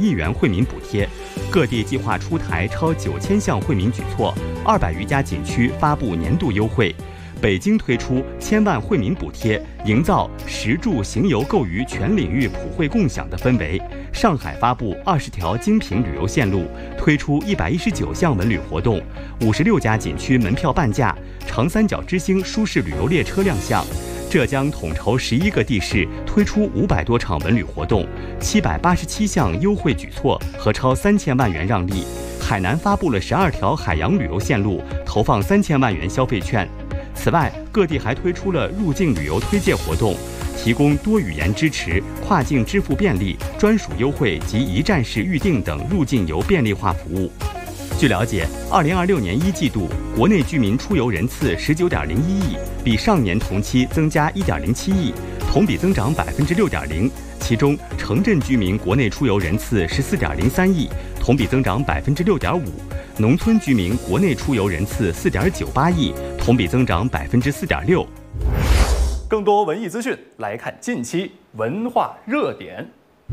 亿元惠民补贴，各地计划出台超9000项惠民举措，200余家景区发布年度优惠。北京推出1000万惠民补贴，营造食住行游购娱全领域普惠共享的氛围。上海发布20条精品旅游线路，推出119项文旅活动，56家景区门票半价，长三角之星舒适旅游列车亮相。浙江统筹11个地市推出500多场文旅活动，787项优惠举措和超3000万元让利。海南发布了12条海洋旅游线路，投放3000万元消费券。此外，各地还推出了入境旅游推介活动，提供多语言支持、跨境支付便利、专属优惠及一站式预订等入境游便利化服务。据了解，2026年1季度国内居民出游人次19.01亿，比上年同期增加1.07亿，同比增长6.0%。其中，城镇居民国内出游人次14.03亿，同比增长6.5%；农村居民国内出游人次4.98亿，同比增长4.6%。 更多文艺资讯，来看近期文化热点。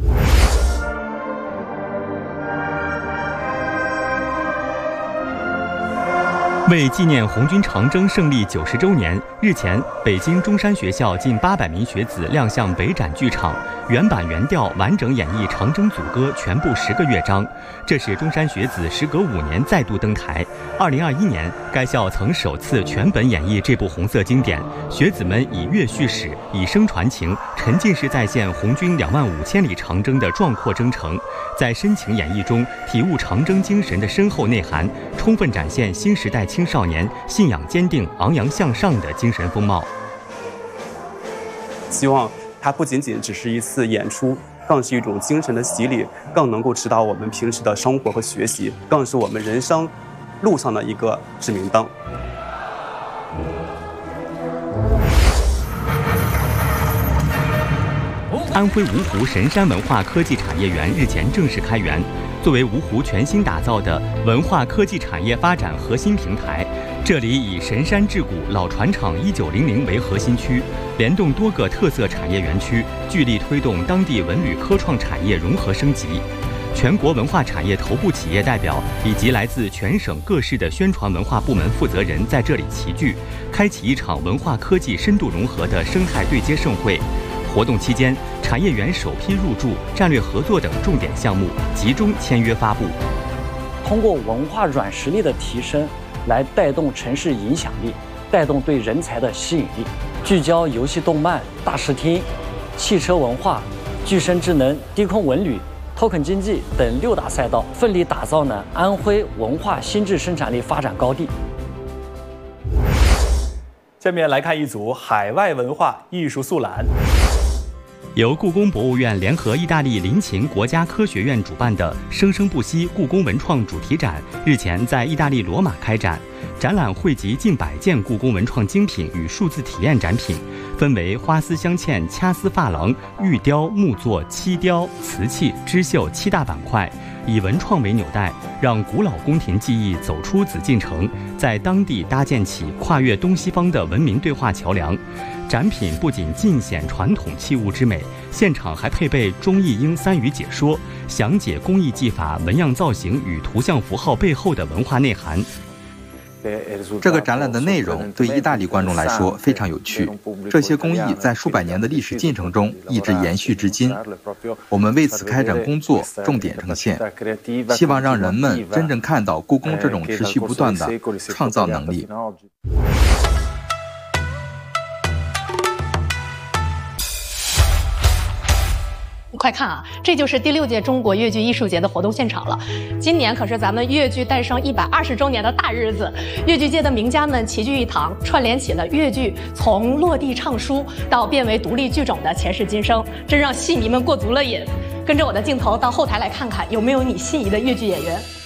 为纪念红军长征胜利90周年，日前，北京中山学校近800名学子亮相北展剧场，原版原调完整演绎长征组歌全部10个乐章。这是中山学子时隔5年再度登台。2021年，该校曾首次全本演绎这部红色经典，学子们以乐叙史，以声传情，沉浸式再现红军25000里长征的壮阔征程，在深情演绎中体悟长征精神的深厚内涵，充分展现新时代青少年信仰坚定、昂扬向上的精神风貌。 希望它不仅仅只是一次演出，更是一种精神的洗礼，更能够指导我们平时的生活和学习，更是我们人生路上的一个指明灯。 安徽芜湖神山文化科技产业园日前正式开园。作为芜湖全新打造的文化科技产业发展核心平台，这里以神山智谷老船厂1900为核心区，联动多个特色产业园区，聚力推动当地文旅科创产业融合升级。全国文化产业头部企业代表以及来自全省各市的宣传文化部门负责人在这里齐聚，开启一场文化科技深度融合的生态对接盛会。活动期间，产业园首批入驻、战略合作等重点项目集中签约发布。 通过文化软实力的提升，来带动城市影响力，带动对人才的吸引力。聚焦游戏动漫、大视听、汽车文化、具身智能、低空文旅、token 经济等6大赛道，奋力打造呢安徽文化新质生产力发展高地。 下面来看一组海外文化艺术速览。 由故宫博物院联合意大利林琴国家科学院主办的“生生不息故宫文创”主题展日前在意大利罗马开展。展览汇集近100件故宫文创精品与数字体验展品，分为花丝镶嵌、掐丝珐琅、玉雕、木作、漆雕、瓷器、织绣7大板块，以文创为纽带，让古老宫廷技艺走出紫禁城，在当地搭建起跨越东西方的文明对话桥梁。展品不仅尽显传统器物之美，现场还配备中译英3语解说，详解工艺技法、纹样造型与图像符号背后的文化内涵。 这个展览的内容对意大利观众来说非常有趣，这些工艺在数百年的历史进程中一直延续至今。我们为此开展工作，重点呈现，希望让人们真正看到故宫这种持续不断的创造能力。 快看啊，这就是第6届中国粤剧艺术节的活动现场了。今年可是咱们粤剧诞生120周年的大日子，粤剧界的名家们齐聚一堂，串联起了粤剧从落地唱书到变为独立剧种的前世今生，真让戏迷们过足了瘾。跟着我的镜头到后台来看看，有没有你心仪的粤剧演员。